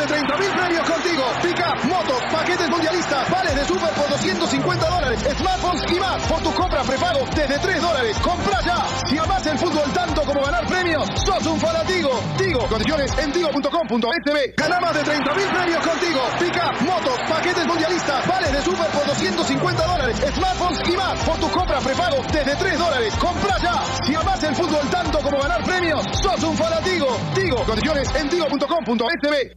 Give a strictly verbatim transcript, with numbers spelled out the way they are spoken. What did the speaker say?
treinta mil premios contigo. Pica, motos, paquetes mundialistas, vales de super por doscientos cincuenta dólares, smartphones y más. Por tu compra prepago desde tres dólares. ¡Compra ya! Si amás el fútbol tanto como ganar premios, sos un fanatigo. Tigo, condiciones en tigo punto com punto es be. Gana más de treinta mil premios contigo. Pica, motos, paquetes mundialistas, vales de super por doscientos cincuenta dólares, smartphones y más. Por tu compra prepago desde tres dólares. ¡Compra ya! Si amás el fútbol tanto como ganar premios, sos un fanatigo. Tigo, condiciones en tigo punto com punto es be.